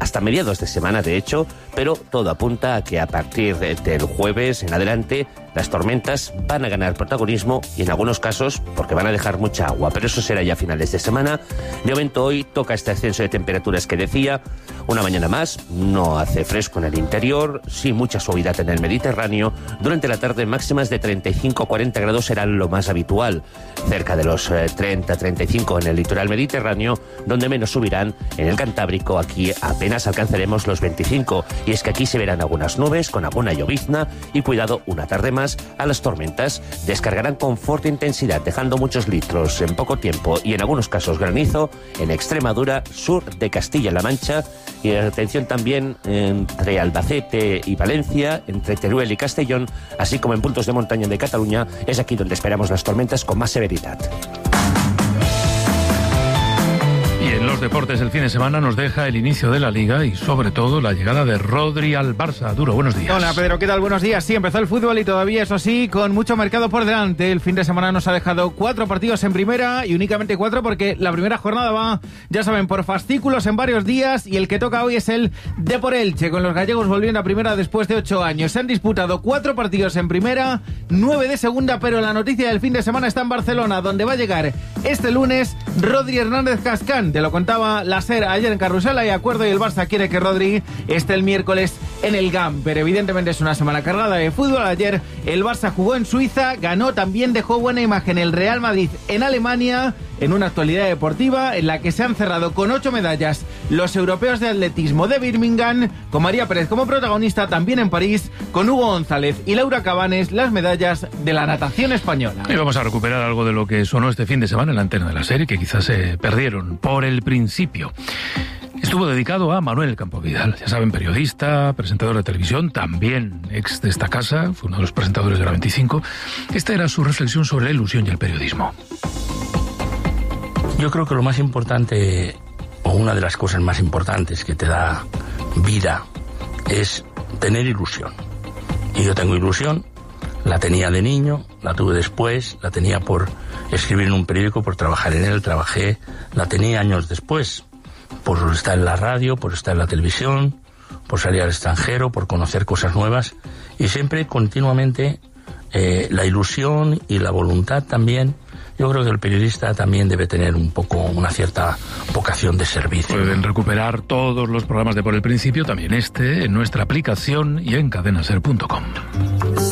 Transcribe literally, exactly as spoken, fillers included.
hasta mediados de semana, de hecho, pero todo apunta a que a partir del jueves en adelante las tormentas van a ganar protagonismo y en algunos casos porque van a dejar mucha agua, pero eso será ya a finales de semana. De momento hoy toca este ascenso de temperaturas que decía, una mañana más, no hace fresco en el interior, sí mucha suavidad en el Mediterráneo. Durante la tarde máximas de treinta y cinco a cuarenta grados serán lo más habitual, cerca de los eh, treinta a treinta y cinco en el litoral mediterráneo, donde menos subirán en el Cantábrico. Aquí apenas alcanzaremos los veinticinco, y es que aquí se verán algunas nubes con alguna llovizna y cuidado, una tarde más a las tormentas. Descargarán con fuerte intensidad, dejando muchos litros en poco tiempo y en algunos casos granizo en Extremadura, sur de Castilla-La Mancha, y atención también entre Albacete y Valencia, entre Teruel y Castellón, así como en puntos de montaña de Cataluña. Es aquí donde esperamos las tormentas con más severidad. Los deportes del fin de semana nos deja el inicio de la Liga y sobre todo la llegada de Rodri al Barça. Duro, buenos días. Hola Pedro, ¿qué tal? Buenos días. Sí, empezó el fútbol y todavía, eso sí, con mucho mercado por delante. El fin de semana nos ha dejado cuatro partidos en primera y únicamente cuatro porque la primera jornada va, ya saben, por fascículos en varios días, y el que toca hoy es el Depor Elche, con los gallegos volviendo a primera después de ocho años. Se han disputado cuatro partidos en primera, nueve de segunda, pero la noticia del fin de semana está en Barcelona, donde va a llegar este lunes Rodri Hernández Cascán. Te lo contaba la SER ayer en Carrusel, hay acuerdo y el Barça quiere que Rodri esté el miércoles en el Gamper. Evidentemente es una semana cargada de fútbol. Ayer el Barça jugó en Suiza, ganó, también dejó buena imagen el Real Madrid en Alemania, en una actualidad deportiva en la que se han cerrado con ocho medallas los europeos de atletismo de Birmingham, con María Pérez como protagonista, también en París, con Hugo González y Laura Cabanes, las medallas de la natación española. Y vamos a recuperar algo de lo que sonó este fin de semana en la antena de la serie, que quizás se perdieron por el principio. Estuvo dedicado a Manuel Campo Vidal, ya saben, periodista, presentador de televisión, también ex de esta casa, fue uno de los presentadores de la veinticinco. Esta era su reflexión sobre la ilusión y el periodismo. Yo creo que lo más importante, o una de las cosas más importantes que te da vida, es tener ilusión. Y yo tengo ilusión, la tenía de niño, la tuve después, la tenía por escribir en un periódico, por trabajar en él, trabajé, la tenía años después, por estar en la radio, por estar en la televisión, por salir al extranjero, por conocer cosas nuevas, y siempre, continuamente, eh, la ilusión y la voluntad también. Yo creo que el periodista también debe tener un poco una cierta vocación de servicio. Pueden recuperar todos los programas de Por el Principio, también este, en nuestra aplicación y en cadena ser punto com.